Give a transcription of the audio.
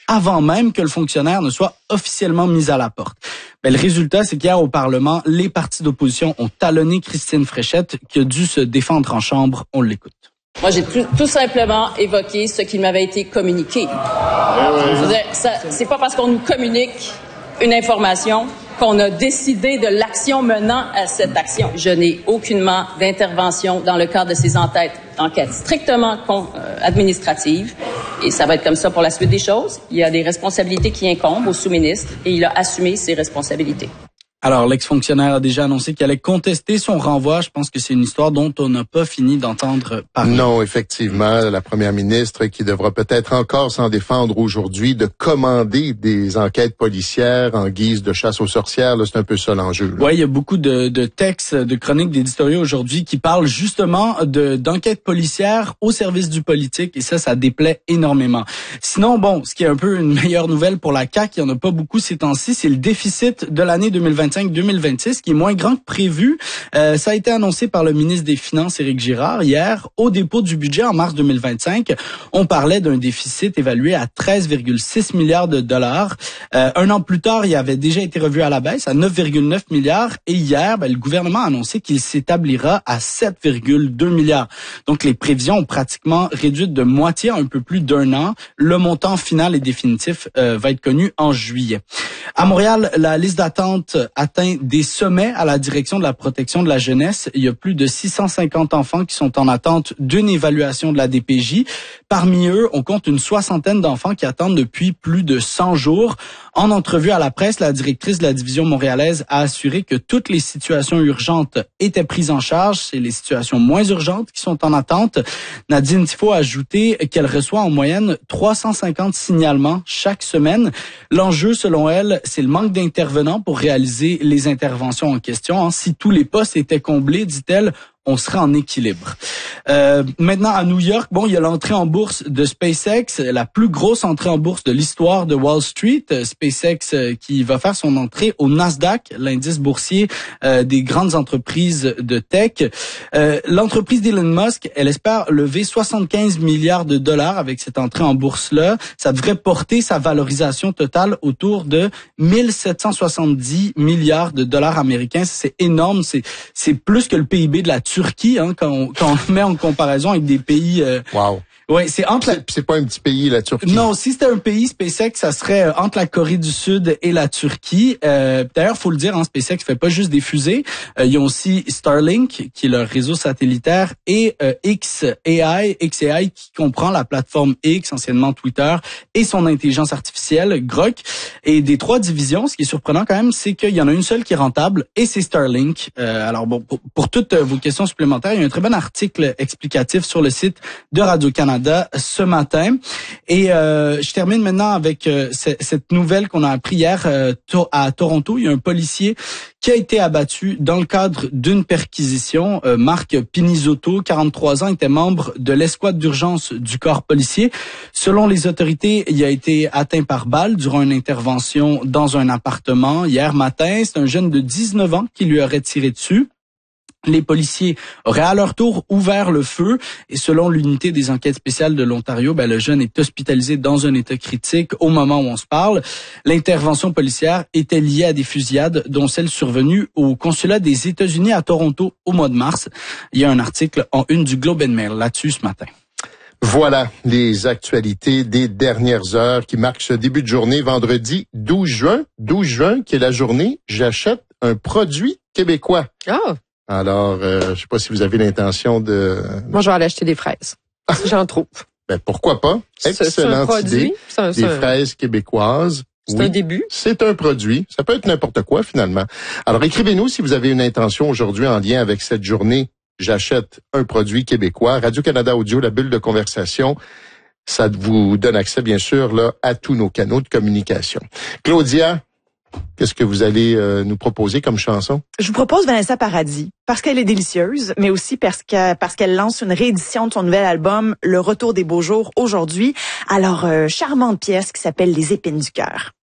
avant même que le fonctionnaire ne soit officiellement mis à la porte. Le résultat, c'est qu'hier au Parlement, les partis d'opposition ont talonné Christine Fréchette qui a dû se défendre en chambre. On l'écoute. Moi, j'ai tout simplement évoqué ce qui m'avait été communiqué. C'est pas parce qu'on nous communique une information qu'on a décidé de l'action menant à cette action. Je n'ai aucunement d'intervention dans le cadre de ces enquêtes strictement administratives. Et ça va être comme ça pour la suite des choses. Il y a des responsabilités qui incombent au sous-ministre et il a assumé ses responsabilités. Alors, l'ex-fonctionnaire a déjà annoncé qu'il allait contester son renvoi. Je pense que c'est une histoire dont on n'a pas fini d'entendre parler. Non, effectivement, la première ministre qui devra peut-être encore s'en défendre aujourd'hui de commander des enquêtes policières en guise de chasse aux sorcières. Là, c'est un peu ça l'enjeu. Oui, il y a beaucoup de textes, de chroniques d'éditoriaux aujourd'hui qui parlent justement d'enquêtes policières au service du politique et ça déplaît énormément. Sinon, bon, ce qui est un peu une meilleure nouvelle pour la CAQ, il n'y en a pas beaucoup ces temps-ci, c'est le déficit de l'année 2025-2026 qui est moins grand que prévu. Ça a été annoncé par le ministre des Finances, Éric Girard, hier. Au dépôt du budget en mars 2025, on parlait d'un déficit évalué à 13,6 milliards de dollars. Un an plus tard, il avait déjà été revu à la baisse à 9,9 milliards. Et hier, le gouvernement a annoncé qu'il s'établira à 7,2 milliards. Donc, les prévisions ont pratiquement réduit de moitié en un peu plus d'un an. Le montant final et définitif va être connu en juillet. À Montréal, la liste d'attente atteint des sommets à la direction de la protection de la jeunesse. Il y a plus de 650 enfants qui sont en attente d'une évaluation de la DPJ. Parmi eux, on compte une soixantaine d'enfants qui attendent depuis plus de 100 jours. En entrevue à la presse, la directrice de la division montréalaise a assuré que toutes les situations urgentes étaient prises en charge. C'est les situations moins urgentes qui sont en attente. Nadine Tifo a ajouté qu'elle reçoit en moyenne 350 signalements chaque semaine. L'enjeu, selon elle, c'est le manque d'intervenants pour réaliser les interventions en question. Si tous les postes étaient comblés, dit-elle, on serait en équilibre. Maintenant, à New York, il y a l'entrée en bourse de SpaceX, la plus grosse entrée en bourse de l'histoire de Wall Street. SpaceX qui va faire son entrée au Nasdaq, l'indice boursier des grandes entreprises de tech. L'entreprise d'Elon Musk, elle espère lever 75 milliards de dollars avec cette entrée en bourse-là. Ça devrait porter sa valorisation totale autour de 1770 milliards de dollars américains. C'est énorme, c'est plus que le PIB de la Turquie, quand on met en comparaison avec des pays. Wow. Ouais, c'est pas un petit pays, la Turquie. Non, si c'était un pays, SpaceX, ça serait entre la Corée du Sud et la Turquie. D'ailleurs, faut le dire, SpaceX fait pas juste des fusées. Ils ont aussi Starlink, qui est leur réseau satellitaire, et XAI qui comprend la plateforme X, anciennement Twitter, et son intelligence artificielle, Grok. Et des trois divisions, ce qui est surprenant quand même, c'est qu'il y en a une seule qui est rentable, et c'est Starlink. Alors bon, pour toutes vos questions supplémentaires, il y a un très bon article explicatif sur le site de Radio-Canada ce matin. Et je termine maintenant avec cette nouvelle qu'on a appris hier à Toronto. Il y a un policier qui a été abattu dans le cadre d'une perquisition. Marc Pinizotto, 43 ans, était membre de l'escouade d'urgence du corps policier. Selon les autorités, il a été atteint par balle durant une intervention dans un appartement hier matin. C'est un jeune de 19 ans qui lui aurait tiré dessus. Les policiers auraient à leur tour ouvert le feu et selon l'unité des enquêtes spéciales de l'Ontario, le jeune est hospitalisé dans un état critique au moment où on se parle. L'intervention policière était liée à des fusillades, dont celle survenue au consulat des États-Unis à Toronto au mois de mars. Il y a un article en une du Globe and Mail là-dessus ce matin. Voilà les actualités des dernières heures qui marquent ce début de journée, vendredi 12 juin. 12 juin, qui est la journée « J'achète un produit québécois ». Oh. Alors, je sais pas si vous avez l'intention de... Moi, je vais aller acheter des fraises. J'en trouve. Pourquoi pas? Excellente idée. Des fraises québécoises. C'est un début. C'est un produit. Ça peut être n'importe quoi, finalement. Alors, écrivez-nous si vous avez une intention aujourd'hui en lien avec cette journée. J'achète un produit québécois. Radio-Canada Audio, la bulle de conversation. Ça vous donne accès, bien sûr, là, à tous nos canaux de communication. Claudia, qu'est-ce que vous allez nous proposer comme chanson? Je vous propose Vanessa Paradis, parce qu'elle est délicieuse, mais aussi parce qu'elle lance une réédition de son nouvel album, Le Retour des beaux jours, aujourd'hui. Alors, charmante pièce qui s'appelle Les épines du cœur.